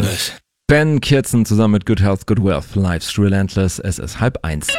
Was? Ben Kirzen zusammen mit Good Health, Good Wealth, Life's Relentless. Es ist 12:30.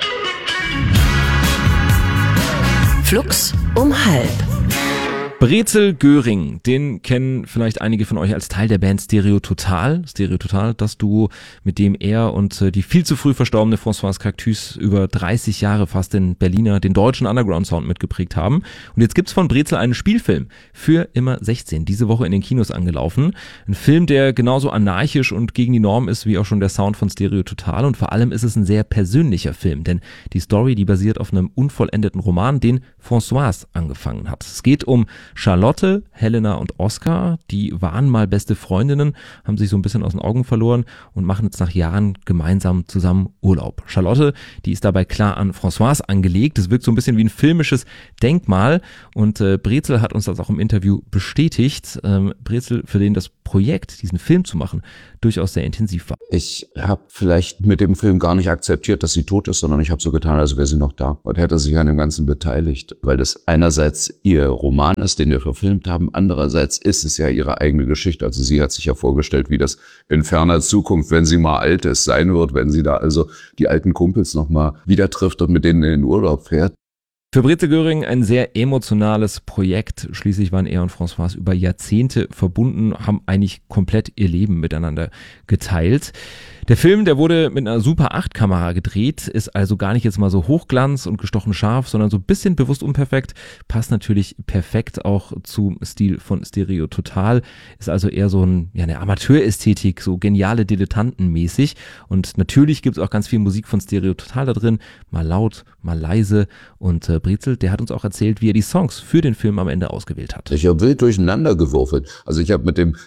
Flux um 12. Brezel Göring, den kennen vielleicht einige von euch als Teil der Band Stereo Total. Stereo Total, das Duo, mit dem er und die viel zu früh verstorbene Françoise Cactus über 30 Jahre fast den deutschen Underground-Sound mitgeprägt haben. Und jetzt gibt's von Brezel einen Spielfilm für immer 16, diese Woche in den Kinos angelaufen. Ein Film, der genauso anarchisch und gegen die Norm ist wie auch schon der Sound von Stereo Total. Und vor allem ist es ein sehr persönlicher Film, denn die Story, die basiert auf einem unvollendeten Roman, den Françoise angefangen hat. Es geht um Charlotte, Helena und Oscar, die waren mal beste Freundinnen, haben sich so ein bisschen aus den Augen verloren und machen jetzt nach Jahren gemeinsam zusammen Urlaub. Charlotte, die ist dabei klar an Françoise angelegt. Es wirkt so ein bisschen wie ein filmisches Denkmal und Brezel hat uns das auch im Interview bestätigt. Brezel, für den das Projekt, diesen Film zu machen, durchaus sehr intensiv war. Ich habe vielleicht mit dem Film gar nicht akzeptiert, dass sie tot ist, sondern ich habe so getan, als wäre sie noch da und hätte sich an dem Ganzen beteiligt, weil das einerseits ihr Roman ist, den wir verfilmt haben, andererseits ist es ja ihre eigene Geschichte. Also sie hat sich ja vorgestellt, wie das in ferner Zukunft, wenn sie mal alt ist, sein wird, wenn sie da also die alten Kumpels nochmal wieder trifft und mit denen in den Urlaub fährt. Für Brezel Göring ein sehr emotionales Projekt. Schließlich waren er und Françoise über Jahrzehnte verbunden, haben eigentlich komplett ihr Leben miteinander geteilt. Der Film, der wurde mit einer Super 8 Kamera gedreht, ist also gar nicht jetzt mal so hochglanz und gestochen scharf, sondern so ein bisschen bewusst unperfekt, passt natürlich perfekt auch zum Stil von Stereo Total, ist also eher so eine Amateurästhetik, so geniale Dilettantenmäßig und natürlich gibt es auch ganz viel Musik von Stereo Total da drin, mal laut, mal leise und Brezel, der hat uns auch erzählt, wie er die Songs für den Film am Ende ausgewählt hat. Ich habe wild durcheinander gewürfelt, also ich habe mit dem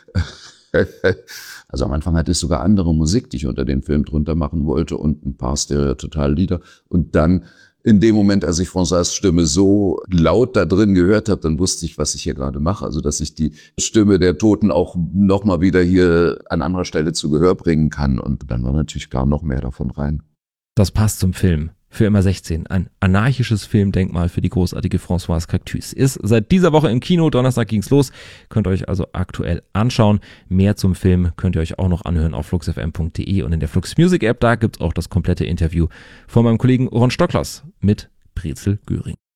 also am Anfang hatte ich sogar andere Musik, die ich unter den Film drunter machen wollte und ein paar Stereo-Total-Lieder. Und dann in dem Moment, als ich Françoise Stimme so laut da drin gehört habe, dann wusste ich, was ich hier gerade mache. Also dass ich die Stimme der Toten auch nochmal wieder hier an anderer Stelle zu Gehör bringen kann. Und dann war natürlich gar noch mehr davon rein. Das passt zum Film. Für immer 16. Ein anarchisches Filmdenkmal für die großartige Françoise Cactus. Ist seit dieser Woche im Kino. Donnerstag ging's los. Könnt ihr euch also aktuell anschauen. Mehr zum Film könnt ihr euch auch noch anhören auf fluxfm.de und in der Flux Music App. Da gibt's auch das komplette Interview von meinem Kollegen Ron Stocklers mit Brezel Göring.